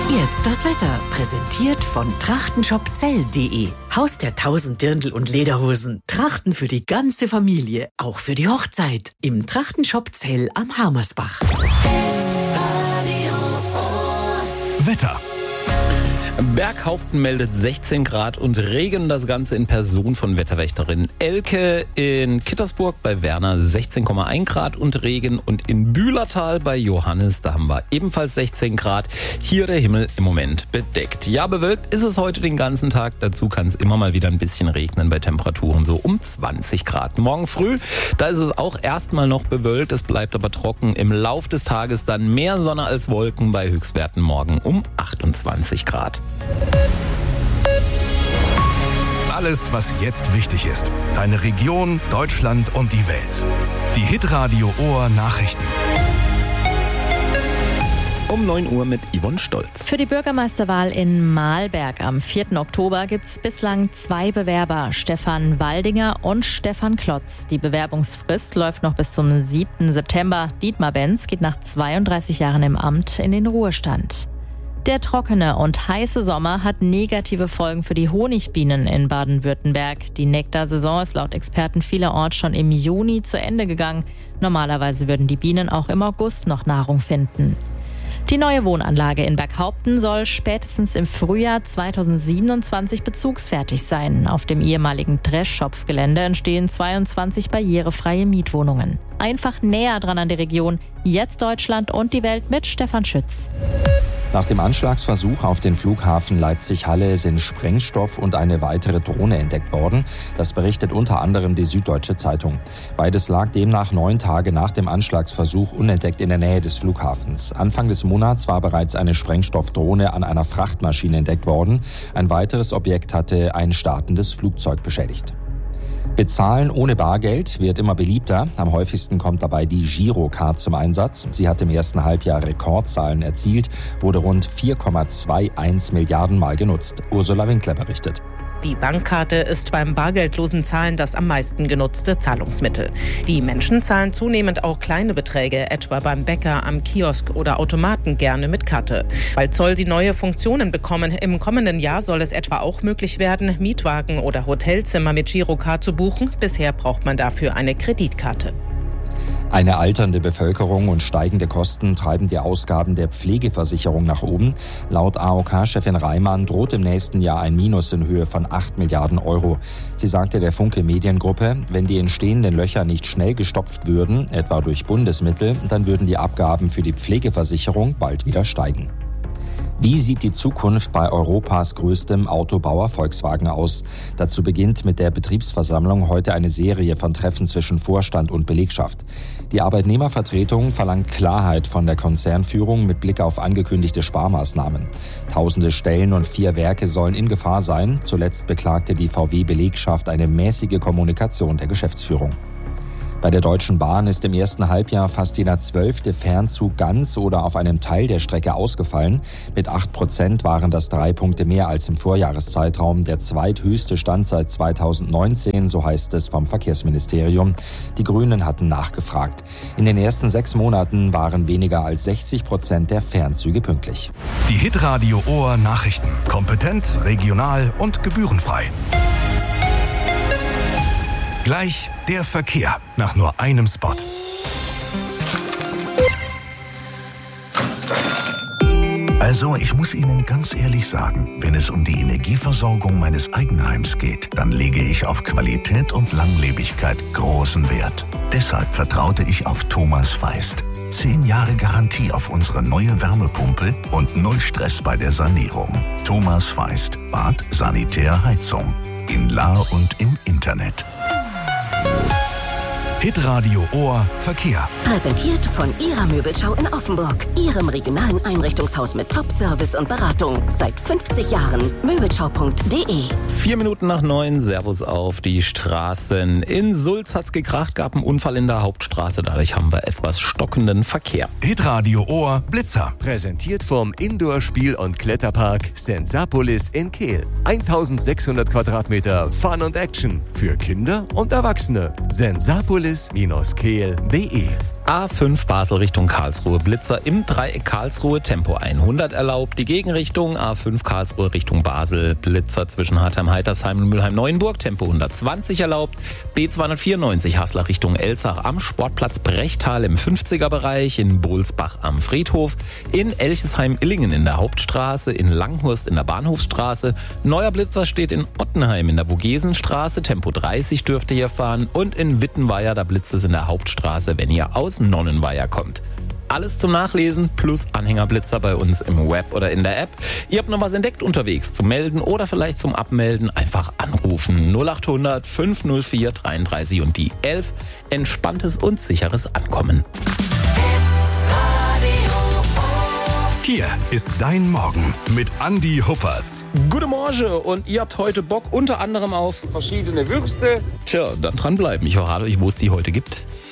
Jetzt das Wetter, präsentiert von trachtenshopzell.de. Haus der 1000 Dirndl und Lederhosen. Trachten für die ganze Familie, auch für die Hochzeit. Im Trachtenshop Zell am Harmersbach. Wetter. Berghaupten meldet 16 Grad und Regen, das Ganze in Person von Wetterwächterin Elke. In Kittersburg bei Werner 16,1 Grad und Regen und in Bühlertal bei Johannes, da haben wir ebenfalls 16 Grad. Hier der Himmel im Moment bedeckt. Ja, bewölkt ist es heute den ganzen Tag. Dazu kann es immer mal wieder ein bisschen regnen bei Temperaturen so um 20 Grad. Morgen früh, da ist es auch erstmal noch bewölkt, es bleibt aber trocken. Im Lauf des Tages dann mehr Sonne als Wolken bei Höchstwerten morgen um 28 Grad. Alles, was jetzt wichtig ist. Deine Region, Deutschland und die Welt. Die Hitradio Ohr Nachrichten. Um 9 Uhr mit Yvonne Stolz. Für die Bürgermeisterwahl in Mahlberg am 4. Oktober gibt es bislang 2 Bewerber, Stefan Waldinger und Stefan Klotz. Die Bewerbungsfrist läuft noch bis zum 7. September. Dietmar Benz geht nach 32 Jahren im Amt in den Ruhestand. Der trockene und heiße Sommer hat negative Folgen für die Honigbienen in Baden-Württemberg. Die Nektarsaison ist laut Experten vielerorts schon im Juni zu Ende gegangen. Normalerweise würden die Bienen auch im August noch Nahrung finden. Die neue Wohnanlage in Berghaupten soll spätestens im Frühjahr 2027 bezugsfertig sein. Auf dem ehemaligen Dreschschopf-Gelände entstehen 22 barrierefreie Mietwohnungen. Einfach näher dran an die Region. Jetzt Deutschland und die Welt mit Stefan Schütz. Nach dem Anschlagsversuch auf den Flughafen Leipzig-Halle sind Sprengstoff und eine weitere Drohne entdeckt worden. Das berichtet unter anderem die Süddeutsche Zeitung. Beides lag demnach 9 Tage nach dem Anschlagsversuch unentdeckt in der Nähe des Flughafens. Anfang des Monats war bereits eine Sprengstoffdrohne an einer Frachtmaschine entdeckt worden. Ein weiteres Objekt hatte ein startendes Flugzeug beschädigt. Bezahlen ohne Bargeld wird immer beliebter. Am häufigsten kommt dabei die Girocard zum Einsatz. Sie hat im ersten Halbjahr Rekordzahlen erzielt, wurde rund 4,21 Milliarden Mal genutzt. Ursula Winkler berichtet. Die Bankkarte ist beim bargeldlosen Zahlen das am meisten genutzte Zahlungsmittel. Die Menschen zahlen zunehmend auch kleine Beträge, etwa beim Bäcker, am Kiosk oder Automaten gerne mit Karte. Bald soll sie neue Funktionen bekommen. Im kommenden Jahr soll es etwa auch möglich werden, Mietwagen oder Hotelzimmer mit Girocard zu buchen. Bisher braucht man dafür eine Kreditkarte. Eine alternde Bevölkerung und steigende Kosten treiben die Ausgaben der Pflegeversicherung nach oben. Laut AOK-Chefin Reimann droht im nächsten Jahr ein Minus in Höhe von 8 Milliarden Euro. Sie sagte der Funke Mediengruppe, wenn die entstehenden Löcher nicht schnell gestopft würden, etwa durch Bundesmittel, dann würden die Abgaben für die Pflegeversicherung bald wieder steigen. Wie sieht die Zukunft bei Europas größtem Autobauer Volkswagen aus? Dazu beginnt mit der Betriebsversammlung heute eine Serie von Treffen zwischen Vorstand und Belegschaft. Die Arbeitnehmervertretung verlangt Klarheit von der Konzernführung mit Blick auf angekündigte Sparmaßnahmen. Tausende Stellen und 4 Werke sollen in Gefahr sein. Zuletzt beklagte die VW-Belegschaft eine mäßige Kommunikation der Geschäftsführung. Bei der Deutschen Bahn ist im ersten Halbjahr fast jeder 12. Fernzug ganz oder auf einem Teil der Strecke ausgefallen. Mit 8% waren das 3 Punkte mehr als im Vorjahreszeitraum. Der zweithöchste Stand seit 2019, so heißt es vom Verkehrsministerium. Die Grünen hatten nachgefragt. In den ersten 6 Monaten waren weniger als 60% der Fernzüge pünktlich. Die Hitradio Ohr Nachrichten. Kompetent, regional und gebührenfrei. Gleich der Verkehr nach nur einem Spot. Also, ich muss Ihnen ganz ehrlich sagen, wenn es um die Energieversorgung meines Eigenheims geht, dann lege ich auf Qualität und Langlebigkeit großen Wert. Deshalb vertraute ich auf Thomas Feist. 10 Jahre Garantie auf unsere neue Wärmepumpe und 0 Stress bei der Sanierung. Thomas Feist, Bad, Sanitär, Heizung. In Lahr und im Internet. Hitradio Ohr Verkehr. Präsentiert von Ihrer Möbelschau in Offenburg. Ihrem regionalen Einrichtungshaus mit Top-Service und Beratung. Seit 50 Jahren. Möbelschau.de. 4 Minuten nach 9, Servus auf die Straßen. In Sulz hat's gekracht, gab einen Unfall in der Hauptstraße. Dadurch haben wir etwas stockenden Verkehr. Hitradio Ohr Blitzer. Präsentiert vom Indoor-Spiel- und Kletterpark Sensapolis in Kehl. 1600 Quadratmeter Fun und Action. Für Kinder und Erwachsene. Sensapolis-kehl.de A5 Basel Richtung Karlsruhe, Blitzer im Dreieck Karlsruhe, Tempo 100 erlaubt. Die Gegenrichtung A5 Karlsruhe Richtung Basel, Blitzer zwischen Hartheim-Heitersheim und Mülheim-Neuenburg, Tempo 120 erlaubt. B294 Haslar Richtung Elzach am Sportplatz Brechtal im 50er-Bereich, in Bohlsbach am Friedhof, in Elchesheim-Illingen in der Hauptstraße, in Langhurst in der Bahnhofsstraße. Neuer Blitzer steht in Ottenheim in der Vogesenstraße, Tempo 30 dürft ihr hier fahren, und in Wittenweier, da blitzt es in der Hauptstraße, wenn ihr aus Nonnenweier kommt. Alles zum Nachlesen plus Anhängerblitzer bei uns im Web oder in der App. Ihr habt noch was entdeckt unterwegs zum Melden oder vielleicht zum Abmelden, einfach anrufen. 0800 504 33 und die 11. Entspanntes und sicheres Ankommen. Hier ist dein Morgen mit Andi Huppertz. Guten Morgen, und ihr habt heute Bock unter anderem auf verschiedene Würste. Tja, dann dranbleiben. Ich verrate euch, wo es die heute gibt.